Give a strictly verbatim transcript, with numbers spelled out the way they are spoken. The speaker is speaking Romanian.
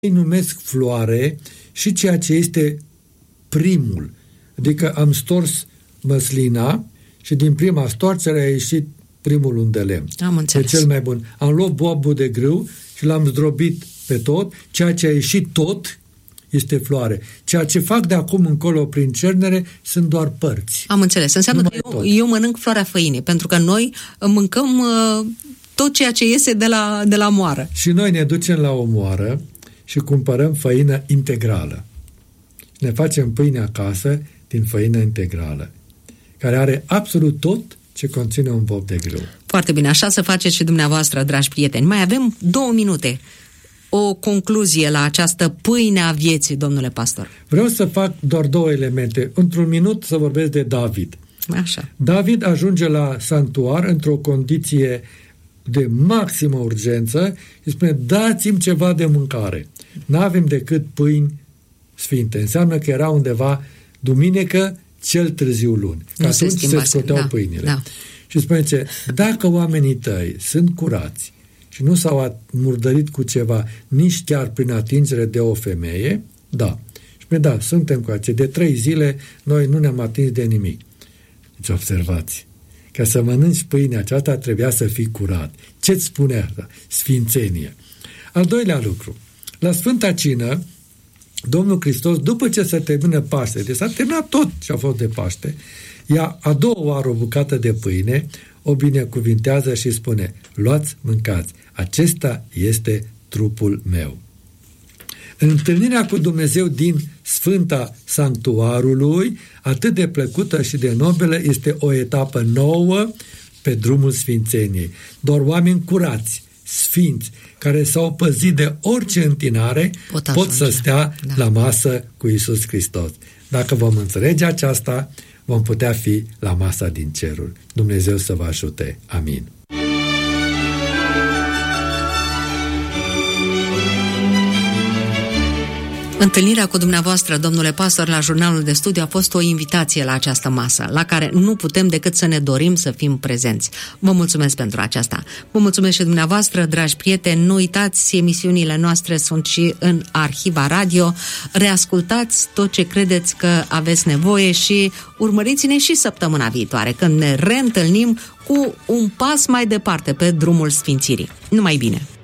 Îi numesc floare și ceea ce este primul. Adică am stors măslina și din prima stoarcere a ieșit primul un de lemn. Am înțeles. E cel mai bun. Am luat boabul de grâu și l-am zdrobit pe tot. Ceea ce a ieșit tot este floare. Ceea ce fac de acum încolo prin cernere sunt doar părți. Am înțeles. Înseamnă că eu, eu mănânc floarea făinii, pentru că noi mâncăm uh, tot ceea ce iese de la, de la moară. Și noi ne ducem la o moară și cumpărăm făină integrală. Ne facem pâine acasă din făină integrală, care are absolut tot ce conține un bob de grâu. Foarte bine, așa să faceți și dumneavoastră, dragi prieteni. Mai avem două minute. O concluzie la această pâine a vieții, domnule pastor. Vreau să fac doar două elemente. Într-un minut să vorbesc de David. Așa. David ajunge la sanctuar într-o condiție de maximă urgență și spune, dați-mi ceva de mâncare. N-avem decât pâini sfinte. Înseamnă că era undeva duminică, cel târziu luni. Că nu atunci se, se scoteau da, pâinile. Da. Și spune, dacă oamenii tăi sunt curați și nu s-au murdărit cu ceva, nici chiar prin atingere de o femeie, da. Și spune, da, suntem cu aceea. De trei zile noi nu ne-am atins de nimic. Deci observați. Ca să mănânci pâinea aceasta trebuia să fii curat. Ce-ți spune asta? Sfințenie. Al doilea lucru. La Sfânta Cină, Domnul Hristos, după ce se termină Paște, deci s-a terminat tot ce a fost de Paște, ia a doua oară o bucată de pâine, o binecuvintează și spune, luați, mâncați, acesta este trupul meu. Întâlnirea cu Dumnezeu din Sfânta Sanctuarului, atât de plăcută și de nobilă, este o etapă nouă pe drumul sfințeniei. Doar oameni curați, sfinți, care s-au păzit de orice întinare, pot, pot să stea da. la masă cu Iisus Hristos. Dacă vom înțelege aceasta, vom putea fi la masa din ceruri. Dumnezeu să vă ajute. Amin. Întâlnirea cu dumneavoastră, domnule pastor, la Jurnalul de Studiu a fost o invitație la această masă, la care nu putem decât să ne dorim să fim prezenți. Vă mulțumesc pentru aceasta. Vă mulțumesc și dumneavoastră, dragi prieteni. Nu uitați, emisiunile noastre sunt și în Arhiva Radio. Reascultați tot ce credeți că aveți nevoie și urmăriți-ne și săptămâna viitoare, când ne reîntâlnim cu un pas mai departe pe drumul sfințirii. Numai bine!